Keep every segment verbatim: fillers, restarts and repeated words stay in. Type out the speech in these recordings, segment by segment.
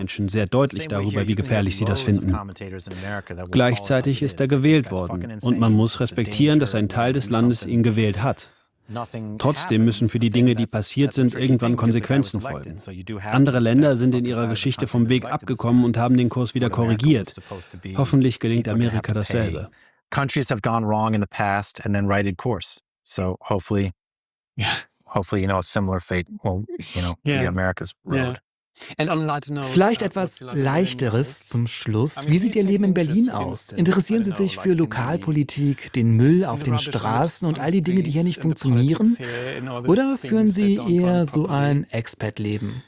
Menschen sehr deutlich darüber, wie gefährlich sie das finden. Gleichzeitig ist er gewählt worden und man muss respektieren, dass ein Teil des Landes ihn gewählt hat. Trotzdem müssen für die Dinge, die passiert sind, irgendwann Konsequenzen folgen. Andere Länder sind in ihrer Geschichte vom Weg abgekommen und haben den Kurs wieder korrigiert. Hoffentlich gelingt Amerika dasselbe. Countries have gone wrong in the past and then righted course. So hopefully, hopefully, you know, a similar fate will, you know, be America's road. Vielleicht etwas Leichteres zum Schluss. Wie sieht Ihr Leben in Berlin aus? Interessieren Sie sich für Lokalpolitik, den Müll auf den Straßen und all die Dinge, die hier nicht funktionieren? Oder führen Sie eher so ein Expat-Leben?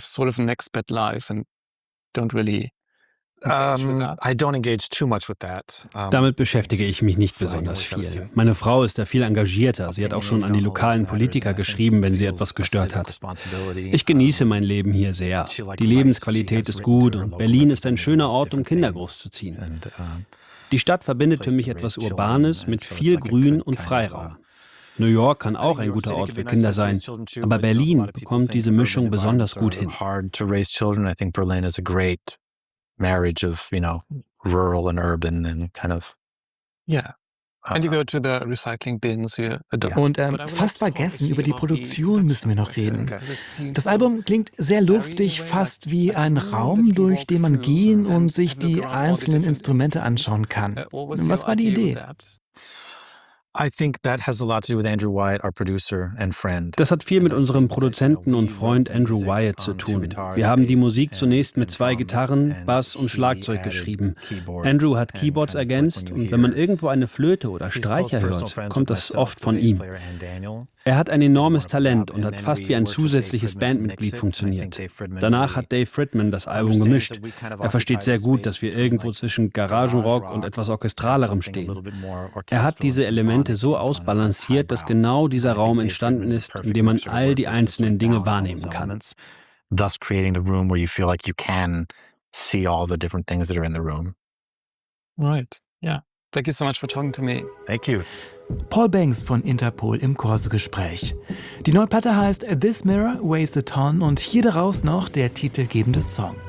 Um, I don't engage too much with that. Um, Damit beschäftige ich mich nicht besonders viel. Meine Frau ist da viel engagierter. Sie hat auch schon an die lokalen Politiker geschrieben, wenn sie etwas gestört hat. Ich genieße mein Leben hier sehr. Die Lebensqualität ist gut und Berlin ist ein schöner Ort, um Kinder großzuziehen. Die Stadt verbindet für mich etwas Urbanes mit viel Grün und Freiraum. New York kann auch ein guter Ort für Kinder sein, aber Berlin bekommt diese Mischung besonders gut hin. Marriage of, you know, rural and urban and kind of. Yeah. And you go to the recycling bins here. Und ähm, fast vergessen, über die Produktion müssen wir noch reden. Das Album klingt sehr luftig, fast wie ein Raum, durch den man gehen und sich die einzelnen Instrumente anschauen kann. Was war die Idee? I think that has a lot to do with Andrew Wyatt, our producer and friend. Das hat viel mit unserem Produzenten und Freund Andrew Wyatt zu tun. Wir haben die Musik zunächst mit zwei Gitarren, Bass und Schlagzeug geschrieben. Andrew hat Keyboards ergänzt und wenn man irgendwo eine Flöte oder Streicher hört, kommt das oft von ihm. Er hat ein enormes Talent und hat fast wie ein zusätzliches Bandmitglied funktioniert. Danach hat Dave Fridman das Album gemischt. Er versteht sehr gut, dass wir irgendwo zwischen Garagenrock und etwas Orchestralerem stehen. Er hat diese Elemente so ausbalanciert, dass genau dieser Raum entstanden ist, in dem man all die einzelnen Dinge wahrnehmen kann. Thus creating the room where you feel like you can see all the different things that are in the room. Right, yeah. Thank you so much for talking to me. Thank you. Paul Banks von Interpol im Corso-Gespräch. Die neue Platte heißt This Mirror Weighs a Ton und hier daraus noch der titelgebende Song.